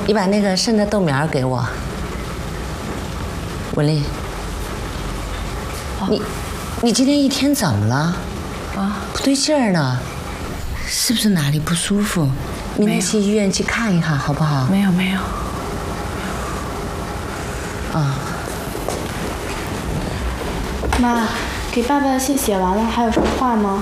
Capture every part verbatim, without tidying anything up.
你把那个剩的豆苗给我。文丽，哦、你你今天一天怎么了？啊，不对劲儿呢，是不是哪里不舒服？明天去医院去看一看，好不好？ 没有没有。 啊。 妈，给爸爸的信写完了，还有什么话吗？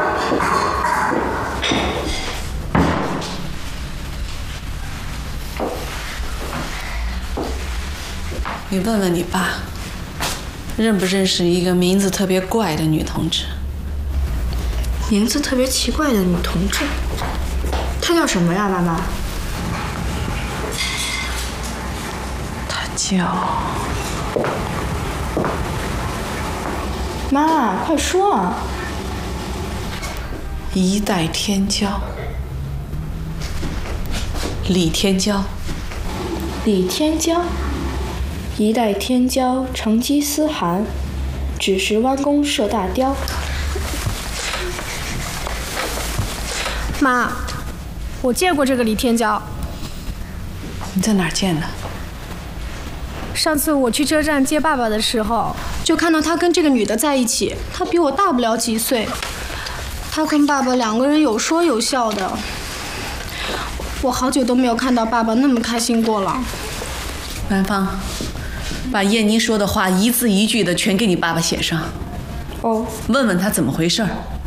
你问问你爸，认不认识一个名字特别怪的女同志？ 名字特别奇怪的女同志，她叫什么呀，妈妈？ 她叫…… 妈，快说啊！ 一代天骄，李天骄。 李天骄，一代天骄，成吉思汗，只识弯弓射大雕。 妈，我见过这个李天骄。 你在哪儿见的？ 上次我去车站接爸爸的时候，就看到他跟这个女的在一起。他比我大不了几岁，他跟爸爸两个人有说有笑的。我好久都没有看到爸爸那么开心过了。 兰芳，把燕妮说的话一字一句的全给你爸爸写上。 哦。 问问他怎么回事儿。